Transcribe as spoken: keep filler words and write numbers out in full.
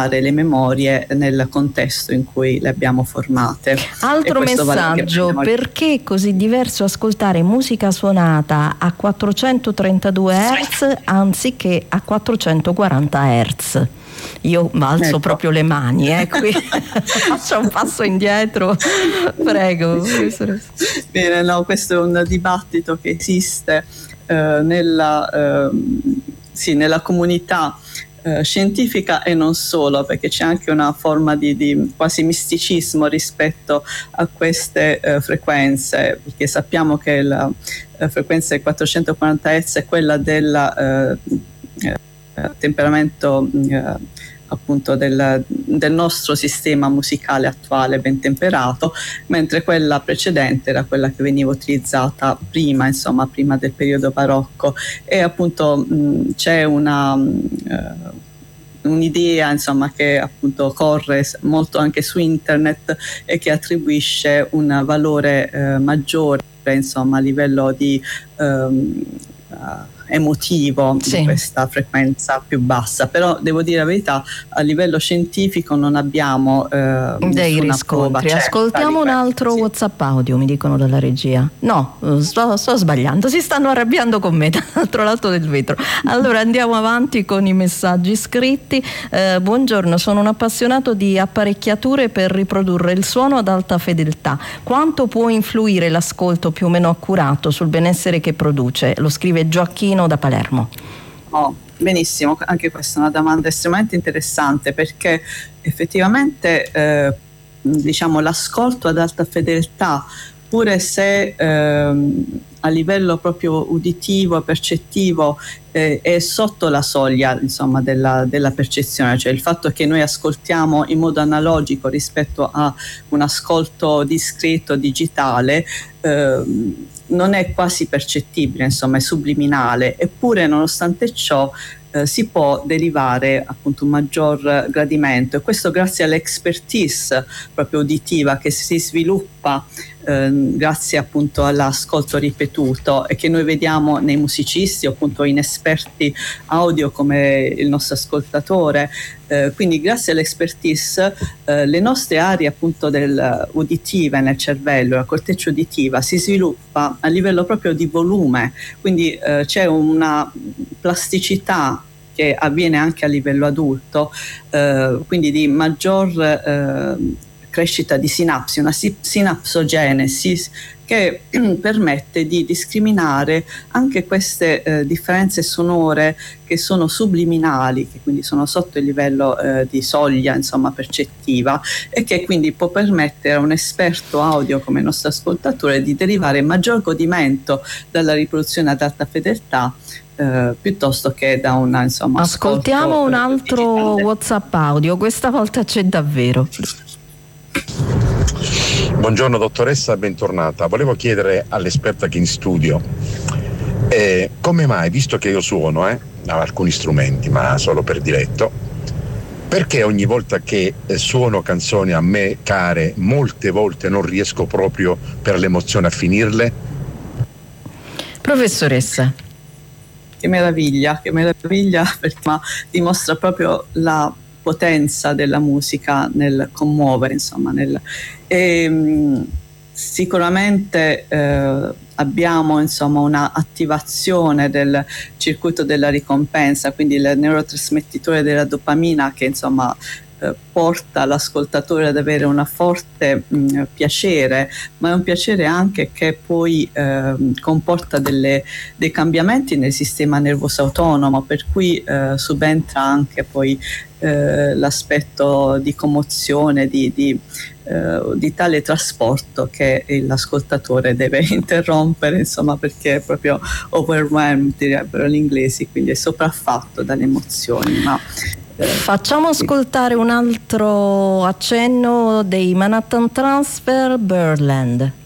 utilizzare le memorie nel contesto in cui le abbiamo formate. Altro messaggio: vale perché è così diverso ascoltare musica suonata a quattrocentotrentadue hertz anziché a quattrocentoquaranta hertz? Io alzo ecco. proprio le mani, eh, qui faccio un passo indietro, prego. Bene, no, questo è un dibattito che esiste eh, nella, eh, sì, nella comunità eh, scientifica e non solo, perché c'è anche una forma di, di quasi misticismo rispetto a queste eh, frequenze, perché sappiamo che la eh, frequenza di quattrocentoquaranta hertz è quella del eh, eh, temperamento eh, appunto del, del nostro sistema musicale attuale ben temperato, mentre quella precedente era quella che veniva utilizzata prima, insomma prima del periodo barocco, e appunto mh, c'è una uh, un'idea insomma che appunto corre molto anche su internet e che attribuisce un valore uh, maggiore insomma a livello di um, uh, emotivo sì. di questa frequenza più bassa, però devo dire la verità, a livello scientifico non abbiamo eh, dei riscontri. Ascoltiamo un altro sì. WhatsApp audio, mi dicono dalla regia. No, sto, sto sbagliando, si stanno arrabbiando con me dall'altro lato del vetro. Allora andiamo avanti con i messaggi scritti. Eh, buongiorno, sono un appassionato di apparecchiature per riprodurre il suono ad alta fedeltà. Quanto può influire l'ascolto più o meno accurato sul benessere che produce? Lo scrive Gioacchino da Palermo. Oh, benissimo, anche questa è una domanda estremamente interessante, perché effettivamente eh, diciamo l'ascolto ad alta fedeltà, pure se ehm, a livello proprio uditivo, percettivo eh, è sotto la soglia insomma della, della percezione, cioè il fatto che noi ascoltiamo in modo analogico rispetto a un ascolto discreto digitale ehm, non è quasi percettibile, insomma è subliminale, eppure nonostante ciò eh, si può derivare appunto un maggior gradimento, e questo grazie all'expertise proprio uditiva che si sviluppa eh, grazie appunto all'ascolto ripetuto, e che noi vediamo nei musicisti o appunto in esperti audio come il nostro ascoltatore. Eh, quindi grazie all'expertise eh, le nostre aree appunto del, uditive nel cervello, la corteccia uditiva si sviluppa a livello proprio di volume, quindi eh, c'è una plasticità che avviene anche a livello adulto, eh, quindi di maggior eh, crescita di sinapsi, una sinapsogenesi che permette di discriminare anche queste eh, differenze sonore che sono subliminali, che quindi sono sotto il livello eh, di soglia insomma percettiva, e che quindi può permettere a un esperto audio come il nostro ascoltatore di derivare maggior godimento dalla riproduzione ad alta fedeltà eh, piuttosto che da una insomma ascoltiamo ascolto, un altro digitale. WhatsApp audio, questa volta c'è davvero. Buongiorno dottoressa, bentornata. Volevo chiedere all'esperta che è in studio eh, come mai, visto che io suono eh, alcuni strumenti ma solo per diletto, perché ogni volta che eh, suono canzoni a me care molte volte non riesco proprio per l'emozione a finirle? Professoressa. Che meraviglia, che meraviglia, perché ma dimostra proprio la potenza della musica nel commuovere, insomma, nel, e, mh, sicuramente eh, abbiamo insomma una attivazione del circuito della ricompensa, quindi il neurotrasmettitore della dopamina che insomma eh, porta l'ascoltatore ad avere una forte mh, piacere, ma è un piacere anche che poi eh, comporta delle, dei cambiamenti nel sistema nervoso autonomo, per cui eh, subentra anche poi eh, l'aspetto di commozione, di, di, eh, di tale trasporto che l'ascoltatore deve interrompere, insomma, perché è proprio overwhelmed, direbbero gli inglesi, quindi è sopraffatto dalle emozioni. Ma facciamo ascoltare un altro accenno dei Manhattan Transfer, Birdland.